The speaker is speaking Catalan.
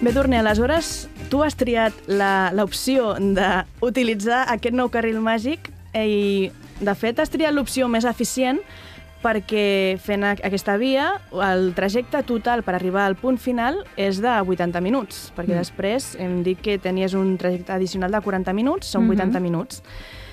Bé, Torner, aleshores, tu has triat l'opció d'utilitzar aquest nou carril màgic i, de fet, has triat l'opció més eficient perquè fent aquesta via el trajecte total per arribar al punt final és de 80 minuts, perquè després hem dit que tenies un trajecte addicional de 40 minuts, són 80 minuts.